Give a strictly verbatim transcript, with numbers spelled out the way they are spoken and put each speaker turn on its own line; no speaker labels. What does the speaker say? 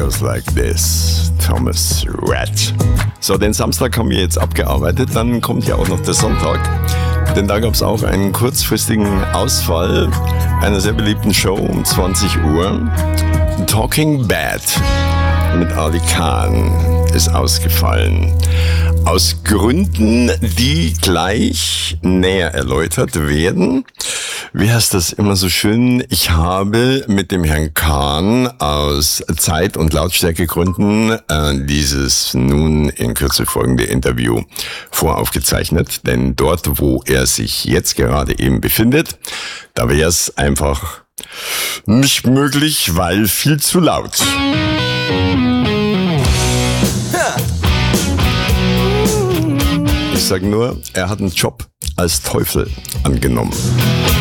Goes Like This, Thomas Rhett. So, den Samstag haben wir jetzt abgearbeitet, dann kommt ja auch noch der Sonntag. Denn da gab es auch einen kurzfristigen Ausfall einer sehr beliebten Show um zwanzig Uhr. Talking Bad mit Ali Khan ist ausgefallen. Aus Gründen, die gleich näher erläutert werden. Wie heißt das immer so schön? Ich habe mit dem Herrn Khan aus Zeit- und Lautstärkegründen äh, dieses nun in Kürze folgende Interview voraufgezeichnet. Denn dort, wo er sich jetzt gerade eben befindet, da wäre es einfach nicht möglich, weil viel zu laut. Ich sage nur, er hat einen Job als Teufel angenommen.